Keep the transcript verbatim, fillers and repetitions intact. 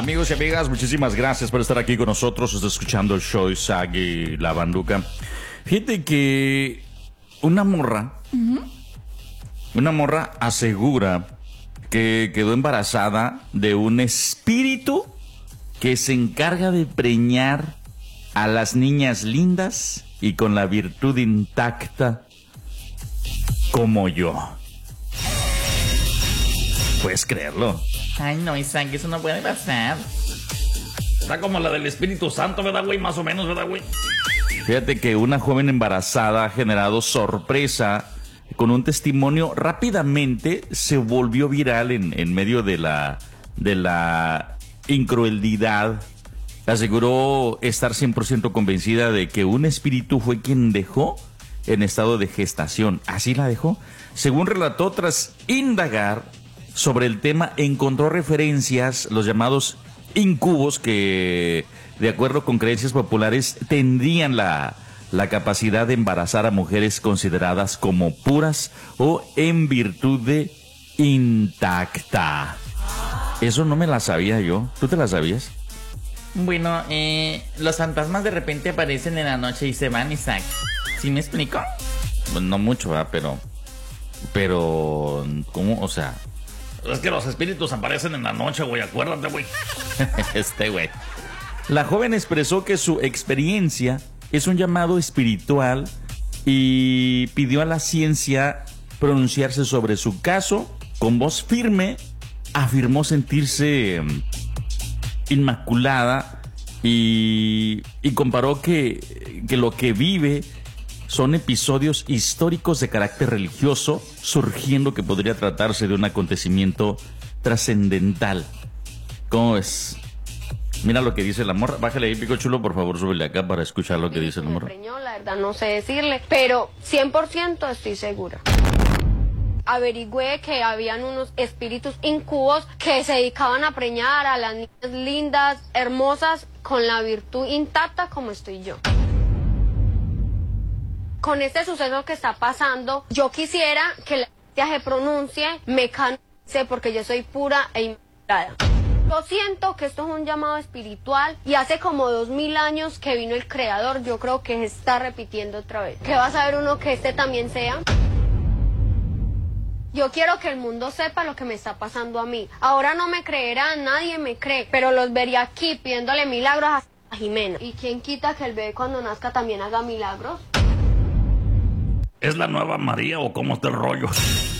Amigos y amigas, muchísimas gracias por estar aquí con nosotros. Está escuchando el show Isaac y La Banduca. Fíjate que una morra, uh-huh. una morra asegura que quedó embarazada de un espíritu que se encarga de preñar a las niñas lindas y con la virtud intacta como yo. ¿Puedes creerlo? Ay, no, Isaac, eso no puede pasar. Está como la del Espíritu Santo, ¿verdad, güey? Más o menos, ¿verdad, güey? Fíjate que una joven embarazada ha generado sorpresa con un testimonio. Rápidamente se volvió viral en, en medio de la, de la incrueldad. Aseguró estar cien por ciento convencida de que un espíritu fue quien dejó en estado de gestación. Así la dejó. Según relató, tras indagar sobre el tema, encontró referencias, los llamados incubos, que de acuerdo con creencias populares tendrían la, la capacidad de embarazar a mujeres consideradas como puras o en virtud de intacta. Eso no me la sabía yo. ¿Tú te la sabías? Bueno, eh, los fantasmas de repente aparecen en la noche y se van, Isaac. ¿Sí me explico? Pues no mucho, ¿verdad? Pero... Pero... ¿Cómo? O sea... Es que los espíritus aparecen en la noche, güey. Acuérdate, güey. Este, güey. La joven expresó que su experiencia es un llamado espiritual y pidió a la ciencia pronunciarse sobre su caso. Con voz firme, afirmó sentirse inmaculada y, y comparó que, que lo que vive son episodios históricos de carácter religioso, surgiendo que podría tratarse de un acontecimiento trascendental. ¿Cómo es? Mira lo que dice la morra. Bájale ahí, Pico Chulo, por favor, súbele acá para escuchar lo que dice la morra. La verdad no sé decirle, pero cien por ciento estoy segura. Averigüé que habían unos espíritus incubos que se dedicaban a preñar a las niñas lindas, hermosas, con la virtud intacta como estoy yo. Con este suceso que está pasando, yo quisiera que la iglesia se pronuncie, me canonice, porque yo soy pura e inmaculada. Yo siento que esto es un llamado espiritual y hace como dos mil años que vino el Creador. Yo creo que se está repitiendo otra vez. ¿Qué va a saber uno que este también sea? Yo quiero que el mundo sepa lo que me está pasando a mí. Ahora no me creerá, nadie me cree, pero los vería aquí pidiéndole milagros a Jimena. ¿Y quién quita que el bebé cuando nazca también haga milagros? ¿Es la nueva María o cómo está el rollo?